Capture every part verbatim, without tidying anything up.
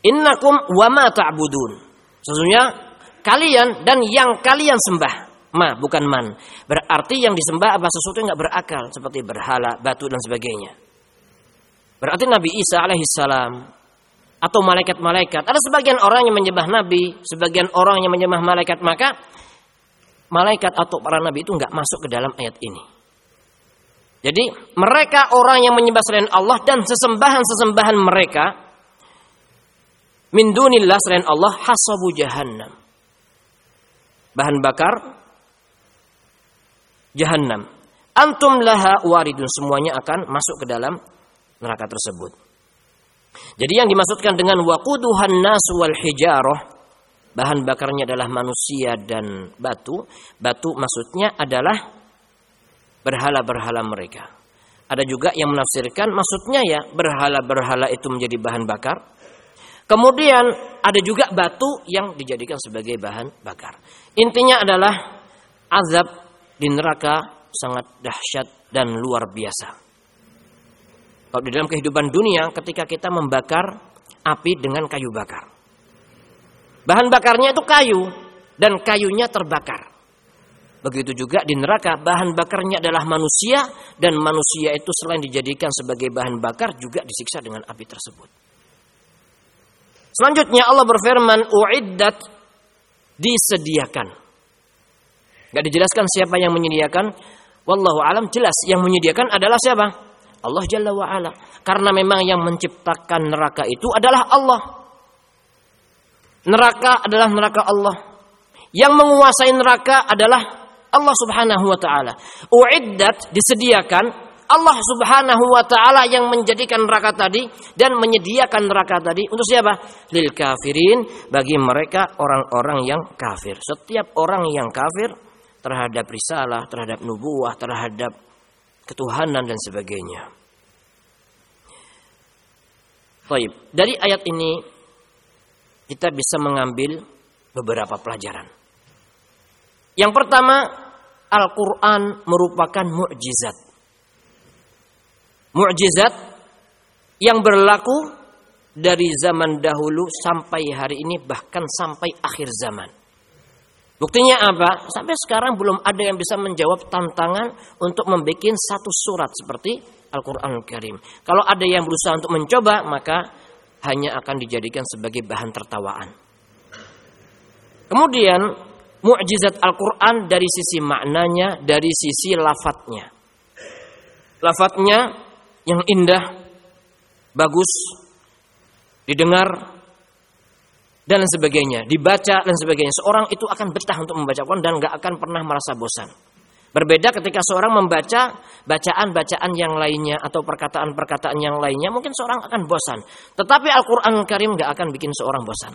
Innakum wa ma ta'budun. Sesungguhnya kalian dan yang kalian sembah. Ma bukan man. Berarti yang disembah apa sesuatu yang enggak berakal seperti berhala, batu dan sebagainya. Berarti Nabi Isa alaihissalam atau malaikat-malaikat. Ada sebagian orang yang menyembah Nabi, sebagian orang yang menyembah malaikat, maka malaikat atau para nabi itu enggak masuk ke dalam ayat ini. Jadi mereka orang yang menyembah selain Allah dan sesembahan-sesembahan mereka min dunillah selain Allah hasabu jahannam. Bahan bakar jahannam. Antum laha waridun, semuanya akan masuk ke dalam neraka tersebut. Jadi yang dimaksudkan dengan waquduhan nasu wal hijarah, bahan bakarnya adalah manusia dan batu. Batu maksudnya adalah berhala-berhala mereka. Ada juga yang menafsirkan maksudnya ya berhala-berhala itu menjadi bahan bakar. Kemudian ada juga batu yang dijadikan sebagai bahan bakar. Intinya adalah azab di neraka sangat dahsyat dan luar biasa. Kalau di dalam kehidupan dunia ketika kita membakar api dengan kayu bakar. Bahan bakarnya itu kayu dan kayunya terbakar. Begitu juga di neraka bahan bakarnya adalah manusia dan manusia itu selain dijadikan sebagai bahan bakar juga disiksa dengan api tersebut. Selanjutnya Allah berfirman uiddat, disediakan. Enggak dijelaskan siapa yang menyediakan. Wallahu alam, jelas yang menyediakan adalah siapa? Allah Jalla wa ala. Karena memang yang menciptakan neraka itu adalah Allah. Neraka adalah neraka Allah. Yang menguasai neraka adalah Allah Subhanahu wa taala. Uiddat, disediakan. Allah Subhanahu wa taala yang menjadikan neraka tadi dan menyediakan neraka tadi untuk siapa? Lil kafirin, bagi mereka orang-orang yang kafir. Setiap orang yang kafir terhadap risalah, terhadap nubuwah, terhadap ketuhanan dan sebagainya. Baik, dari ayat ini kita bisa mengambil beberapa pelajaran. Yang pertama, Al-Qur'an merupakan mukjizat. Mukjizat yang berlaku dari zaman dahulu sampai hari ini, bahkan sampai akhir zaman. Buktinya apa? Sampai sekarang belum ada yang bisa menjawab tantangan untuk membuat satu surat seperti Al-Quranul Karim. Kalau ada yang berusaha untuk mencoba, maka hanya akan dijadikan sebagai bahan tertawaan. Kemudian mukjizat Al-Quran dari sisi maknanya, dari sisi lafadznya. Lafadznya yang indah, bagus, didengar, dan sebagainya, dibaca dan sebagainya. Seorang itu akan betah untuk membaca Quran dan gak akan pernah merasa bosan. Berbeda ketika seorang membaca bacaan-bacaan yang lainnya atau perkataan-perkataan yang lainnya, mungkin seorang akan bosan. Tetapi Al-Quran Karim gak akan bikin seorang bosan.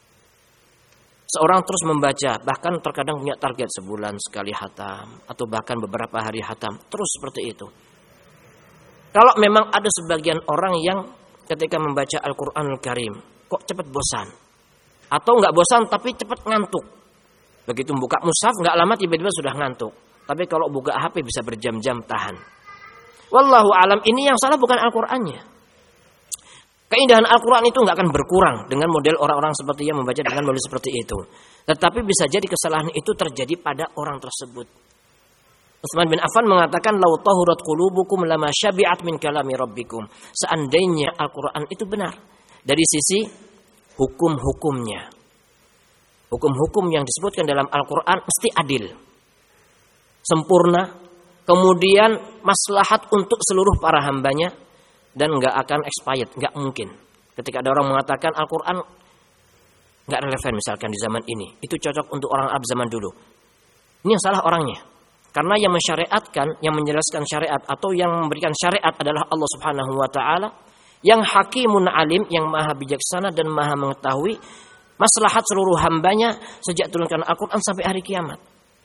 Seorang terus membaca, bahkan terkadang punya target sebulan sekali hatam, atau bahkan beberapa hari hatam, terus seperti itu. Kalau memang ada sebagian orang yang ketika membaca Al-Quranul Karim kok cepat bosan, atau nggak bosan tapi cepat ngantuk. Begitu buka mushaf nggak lama tiba-tiba sudah ngantuk. Tapi kalau buka H P bisa berjam-jam tahan. Wallahu alam, ini yang salah bukan Al-Qurannya. Keindahan Al-Quran itu nggak akan berkurang dengan model orang-orang seperti yang membaca dengan model seperti itu. Tetapi bisa jadi kesalahan itu terjadi pada orang tersebut. Utsman bin Affan mengatakan lau tahurat qulubukum lama syabi'at min kalami rabbikum. Seandainya Al-Qur'an itu benar dari sisi hukum-hukumnya. Hukum-hukum yang disebutkan dalam Al-Qur'an mesti adil, sempurna, kemudian maslahat untuk seluruh para hambanya dan enggak akan expired, enggak mungkin. Ketika ada orang mengatakan Al-Qur'an enggak relevan misalkan di zaman ini, itu cocok untuk orang Arab zaman dulu. Ini yang salah orangnya. Karena yang mensyariatkan, yang menjelaskan syariat atau yang memberikan syariat adalah Allah Subhanahu wa taala, yang hakimun alim, yang maha bijaksana dan maha mengetahui maslahat seluruh hambanya sejak turunkan Al-Qur'an sampai hari kiamat.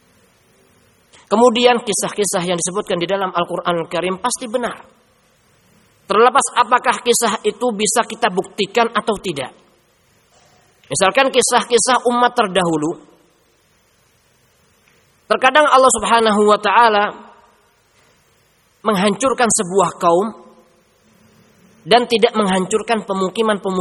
Kemudian kisah-kisah yang disebutkan di dalam Al-Qur'an Karim pasti benar. Terlepas apakah kisah itu bisa kita buktikan atau tidak. Misalkan kisah-kisah umat terdahulu, terkadang Allah Subhanahu wa taala menghancurkan sebuah kaum dan tidak menghancurkan pemukiman-pemukiman